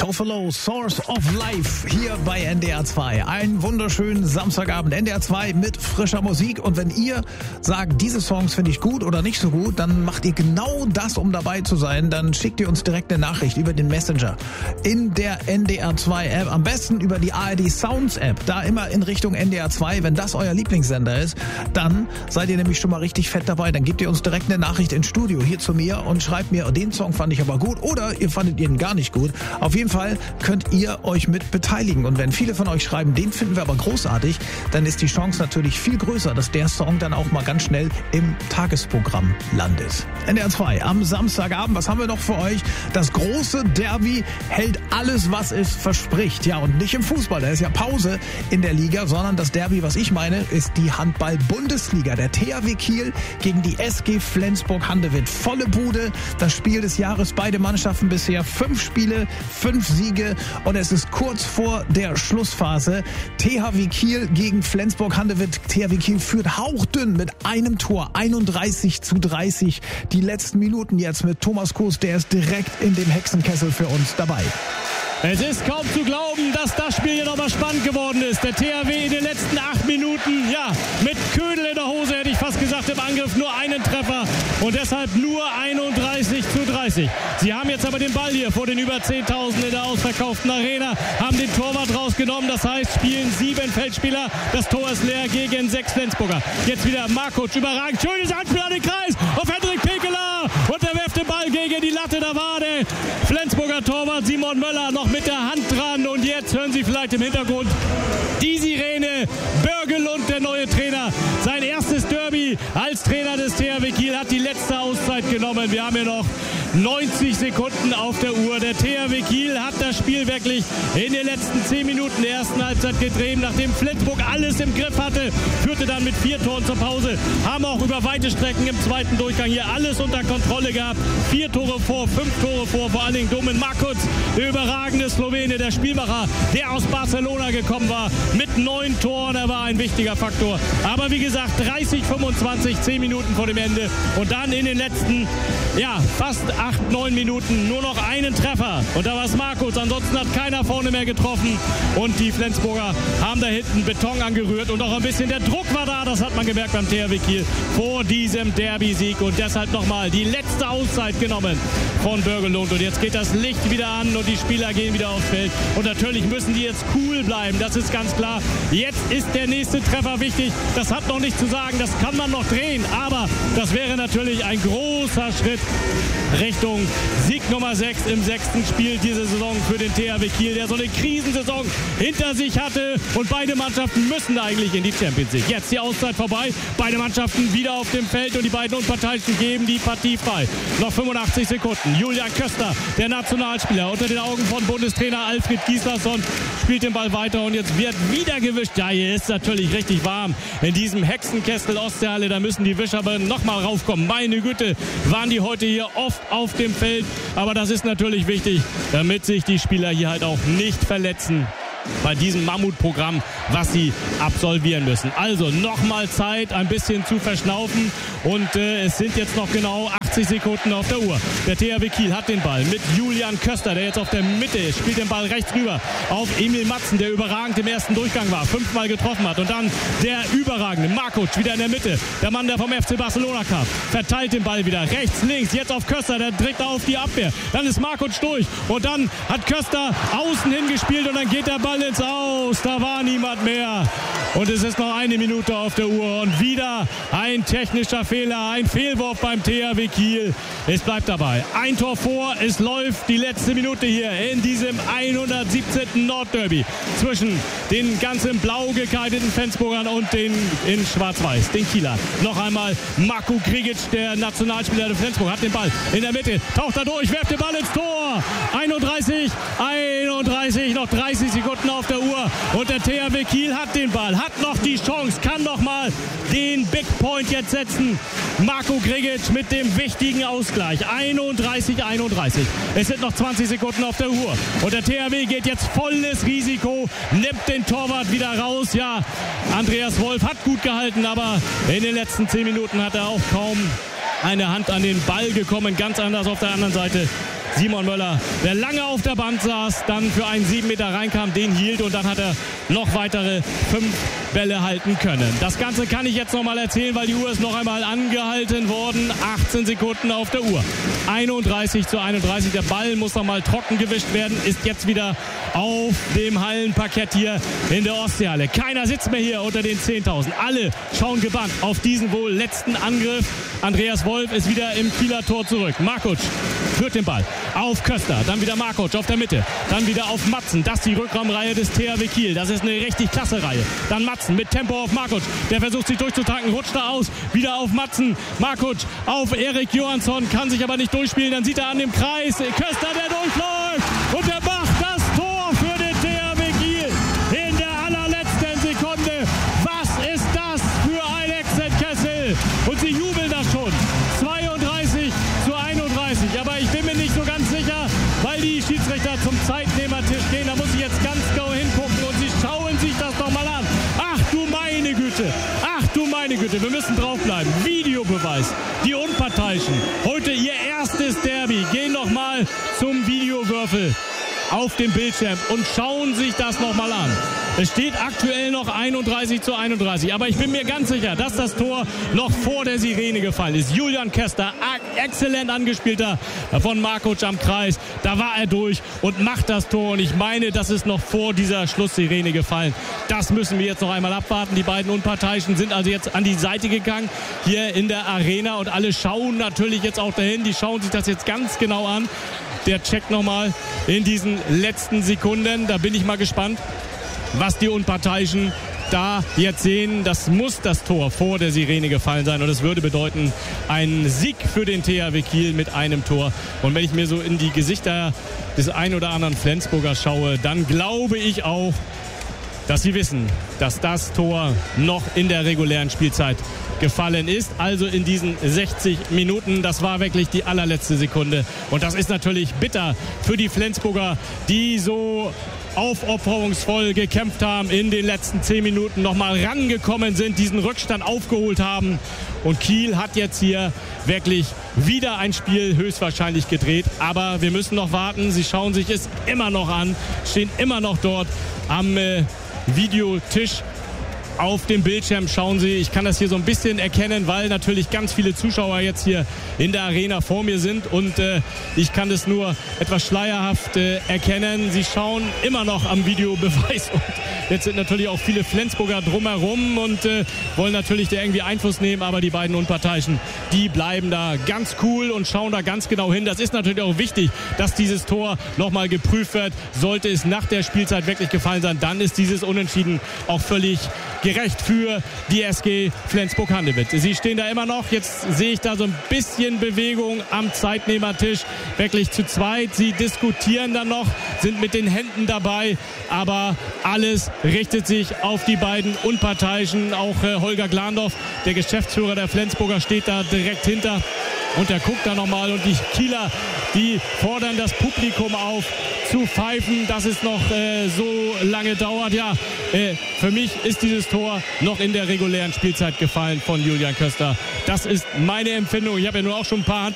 Buffalo, Source of Life hier bei NDR 2. Einen wunderschönen Samstagabend, NDR 2 mit frischer Musik. Und wenn ihr sagt, diese Songs finde ich gut oder nicht so gut, dann macht ihr genau das, um dabei zu sein. Dann schickt ihr uns direkt eine Nachricht über den Messenger in der NDR 2 App. Am besten über die ARD Sounds App, da immer in Richtung NDR 2. Wenn das euer Lieblingssender ist, dann seid ihr nämlich schon mal richtig fett dabei. Dann gebt ihr uns direkt eine Nachricht ins Studio hier zu mir und schreibt mir, den Song fand ich aber gut oder ihr fandet ihn gar nicht gut. Auf jeden Fall könnt ihr euch mit beteiligen. Und wenn viele von euch schreiben, den finden wir aber großartig, dann ist die Chance natürlich viel größer, dass der Song dann auch mal ganz schnell im Tagesprogramm landet. NDR 2 am Samstagabend, was haben wir noch für euch? Das große Derby hält alles, was es verspricht. Ja, und nicht im Fußball, da ist ja Pause in der Liga, sondern das Derby, was ich meine, ist die Handball-Bundesliga. Der THW Kiel gegen die SG Flensburg-Handewitt. Volle Bude, das Spiel des Jahres, beide Mannschaften bisher 5 Spiele, 5 Siege und es ist kurz vor der Schlussphase. THW Kiel gegen Flensburg-Handewitt. THW Kiel führt hauchdünn mit einem Tor, 31:30. Die letzten Minuten jetzt mit Thomas Kuhs, der ist direkt in dem Hexenkessel für uns dabei. Es ist kaum zu glauben, dass das Spiel hier nochmal spannend geworden ist. Der THW in den letzten 8 Minuten, ja, mit Ködel in der Hose, hätte ich fast gesagt, im Angriff nur einen Treffer und deshalb nur 31:30. Sie haben jetzt aber den Ball hier vor den über 10.000 in der ausverkauften Arena, haben den Torwart rausgenommen, das heißt, spielen 7 Feldspieler, das Tor ist leer gegen 6 Flensburger. Jetzt wieder Markuc, überragend, schönes Anspiel an den Kreis auf Hendrik Pekeler und er werft den Ball gegen die Latte, da war der Flensburger Torwart Simon Möller noch mit der Hand dran und jetzt hören Sie vielleicht im Hintergrund die Sirene. Börgelund, der neue Trainer, sein erstes Derby als Trainer des THW Kiel, hat die letzte Auszeit genommen. Wir haben hier noch 90 Sekunden auf der Uhr. Der THW Kiel hat das Spiel wirklich in den letzten 10 Minuten der ersten Halbzeit gedreht, nachdem Flensburg alles im Griff hatte, führte dann mit 4 Toren zur Pause, haben auch über weite Strecken im zweiten Durchgang hier alles unter Kontrolle gehabt. 4 Tore vor, 5 Tore vor allen Dingen Domen Markuc, der überragende Slowene, der Spielmacher, der aus Barcelona gekommen war, mit 9 Toren, er war ein wichtiger Faktor. Aber wie gesagt, 30:25, 10 Minuten vor dem Ende und dann in den letzten, ja, fast 8-9 Minuten nur noch einen Treffer und da war es Markus, ansonsten hat keiner vorne mehr getroffen und die Flensburger haben da hinten Beton angerührt und auch ein bisschen der Druck war da, das hat man gemerkt beim THW Kiel vor diesem Derby-Sieg und deshalb nochmal die letzte Auszeit genommen von Börgelund und jetzt geht das Licht wieder an und die Spieler gehen wieder aufs Feld und natürlich müssen die jetzt cool bleiben, das ist ganz klar. Jetzt ist der nächste Treffer wichtig, das hat noch nicht zu sagen, das kann man noch drehen, aber das wäre natürlich ein großer Schritt Richtung Sieg Nummer 6 im 6. Spiel dieser Saison für den THW Kiel, der so eine Krisensaison hinter sich hatte und beide Mannschaften müssen eigentlich in die Champions League. Jetzt die Auszeit vorbei, beide Mannschaften wieder auf dem Feld und die beiden Unparteiischen geben die Partie frei. Noch 85 Sekunden. Julian Köster, der Nationalspieler, unter den Augen von Bundestrainer Alfred Gislason, spielt den Ball weiter und jetzt wird wieder gewischt. Ja, hier ist natürlich richtig warm in diesem Hexenkessel Ostseehalle, da müssen die Wischer aber nochmal raufkommen. Meine Güte, waren die heute hier oft auf dem Feld, aber das ist natürlich wichtig, damit sich die Spieler hier halt auch nicht verletzen bei diesem Mammutprogramm, was sie absolvieren müssen. Also nochmal Zeit, ein bisschen zu verschnaufen und es sind jetzt noch genau 80 Sekunden auf der Uhr. Der THW Kiel hat den Ball mit Julian Köster, der jetzt auf der Mitte ist, spielt den Ball rechts rüber auf Emil Matzen, der überragend im ersten Durchgang war, 5-mal getroffen hat und dann der überragende Markuc wieder in der Mitte, der Mann, der vom FC Barcelona kam, verteilt den Ball wieder rechts, links, jetzt auf Köster, der drückt auf die Abwehr, dann ist Markuc durch und dann hat Köster außen hingespielt und dann geht der Ball ins Aus, da war niemand mehr und es ist noch 1 Minute auf der Uhr und wieder ein technischer Fehler, ein Fehlwurf beim THW Kiel. Es bleibt dabei, ein Tor vor, es läuft die letzte Minute hier in diesem 117. Nordderby zwischen den ganz in blau gekleideten Flensburgern und den in schwarz-weiß, den Kielern. Noch einmal Marko Grigic, der Nationalspieler der Flensburg, hat den Ball in der Mitte, taucht da durch, werft den Ball ins Tor. 31, noch 30 Sekunden auf der Uhr und der THW Kiel hat den Ball, hat noch die Chance, kann noch mal den Big Point jetzt setzen. Marko Grigic mit dem wichtigen Ausgleich. 31. Es sind noch 20 Sekunden auf der Uhr und der THW geht jetzt volles Risiko, nimmt den Torwart wieder raus. Ja, Andreas Wolf hat gut gehalten, aber in den letzten 10 Minuten hat er auch kaum eine Hand an den Ball gekommen. Ganz anders auf der anderen Seite Simon Möller, der lange auf der Bank saß, dann für einen 7 Meter reinkam, den hielt und dann hat er noch weitere 5 Bälle halten können. Das Ganze kann ich jetzt nochmal erzählen, weil die Uhr ist noch einmal angehalten worden. 18 Sekunden auf der Uhr. 31:31. Der Ball muss nochmal trocken gewischt werden. Ist jetzt wieder auf dem Hallenparkett hier in der Ostseehalle. Keiner sitzt mehr hier unter den 10.000. Alle schauen gebannt auf diesen wohl letzten Angriff. Andreas Wolf ist wieder im Kieler Tor zurück. Markuc führt den Ball auf Köster. Dann wieder Markuc auf der Mitte. Dann wieder auf Matzen. Das ist die Rückraumreihe des THW Kiel. Das ist eine richtig klasse Reihe. Dann Matzen mit Tempo auf Markuc. Der versucht sich durchzutanken, rutscht da aus. Wieder auf Matzen. Markuc auf Erik Johansson. Kann sich aber nicht durchspielen. Dann sieht er an dem Kreis Köster, der durchläuft. Und der macht das Tor für den THW Kiel in der allerletzten Sekunde. Was ist das für ein Exenkessel? Und sie jubeln das schon. 32:31. Aber ich bin mir nicht so ganz sicher, weil die Schiedsrichter zum Zeitnehmertisch gehen. Da muss ich jetzt ganz genau hingucken und sie schauen sich das nochmal an. Ach du meine Güte. Ach du meine Güte. Wir müssen draufbleiben. Videobeweis. Die Unparteiischen. Heute ihr erstes Derby. Gehen nochmal zum Videowürfel auf dem Bildschirm und schauen sich das nochmal an. Es steht aktuell noch 31:31, aber ich bin mir ganz sicher, dass das Tor noch vor der Sirene gefallen ist. Julian Köster, exzellent angespielter von Markuc am Kreis. Da war er durch und macht das Tor. Und ich meine, das ist noch vor dieser Schlusssirene gefallen. Das müssen wir jetzt noch einmal abwarten. Die beiden Unparteiischen sind also jetzt an die Seite gegangen hier in der Arena und alle schauen natürlich jetzt auch dahin. Die schauen sich das jetzt ganz genau an. Der checkt nochmal in diesen letzten Sekunden. Da bin ich mal gespannt, was die Unparteiischen da jetzt sehen. Das muss das Tor vor der Sirene gefallen sein. Und es würde bedeuten, ein Sieg für den THW Kiel mit einem Tor. Und wenn ich mir so in die Gesichter des ein oder anderen Flensburger schaue, dann glaube ich auch, dass sie wissen, dass das Tor noch in der regulären Spielzeit gefallen ist. Also in diesen 60 Minuten. Das war wirklich die allerletzte Sekunde. Und das ist natürlich bitter für die Flensburger, die so aufopferungsvoll gekämpft haben, in den letzten 10 Minuten nochmal rangekommen sind, diesen Rückstand aufgeholt haben. Und Kiel hat jetzt hier wirklich wieder ein Spiel höchstwahrscheinlich gedreht. Aber wir müssen noch warten. Sie schauen sich es immer noch an, stehen immer noch dort am Videotisch. Auf dem Bildschirm schauen Sie, ich kann das hier so ein bisschen erkennen, weil natürlich ganz viele Zuschauer jetzt hier in der Arena vor mir sind und ich kann das nur etwas schleierhaft erkennen. Sie schauen immer noch am Videobeweis und jetzt sind natürlich auch viele Flensburger drumherum und wollen natürlich da irgendwie Einfluss nehmen, aber die beiden Unparteiischen, die bleiben da ganz cool und schauen da ganz genau hin. Das ist natürlich auch wichtig, dass dieses Tor nochmal geprüft wird. Sollte es nach der Spielzeit wirklich gefallen sein, dann ist dieses Unentschieden auch völlig gerecht für die SG Flensburg-Handewitt. Sie stehen da immer noch. Jetzt sehe ich da so ein bisschen Bewegung am Zeitnehmertisch. Wirklich zu zweit. Sie diskutieren dann noch, sind mit den Händen dabei. Aber alles richtet sich auf die beiden Unparteiischen. Auch Holger Glandorf, der Geschäftsführer der Flensburger, steht da direkt hinter. Und er guckt da nochmal und die Kieler, die fordern das Publikum auf zu pfeifen, dass es noch so lange dauert. Ja, für mich ist dieses Tor noch in der regulären Spielzeit gefallen von Julian Köster. Das ist meine Empfindung. Ich habe ja nur auch schon ein paar